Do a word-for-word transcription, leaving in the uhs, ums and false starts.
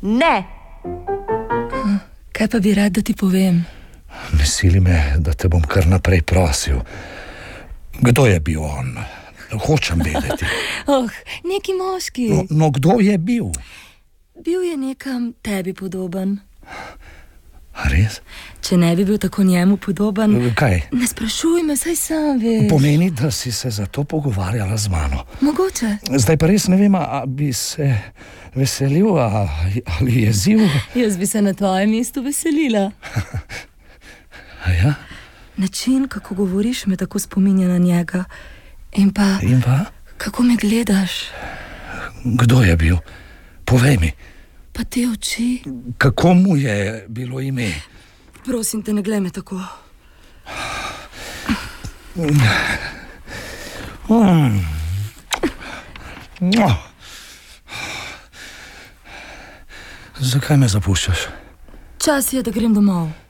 Ne. Kaj pa bi rad, da ti povem? Ne sili me, da te bom kar naprej prosil. Kdo je bil on? Hočem vedeti. Oh, neki moški. No, no kdo je bil? Bil je nekam tebi podoben. A res? Če ne bi bil tako njemu podoben... Kaj? Ne sprašuj me, saj sam veš. Pomeni, da si se zato pogovarjala z mano. Mogoče. Zdaj pa res ne vem, a bi se veselil a, ali jezil. Jaz bi se na tvojem mestu veselila. A ja? Način, kako govoriš, me tako spominja na njega. In pa... In pa? Kako me gledaš. Kdo je bil? Povej mi. Pa te oči. Kako mu je bilo ime? Prosim te, ne glej me tako. Mm. No. Zakaj me zapuščaš? Čas je, da grem domov.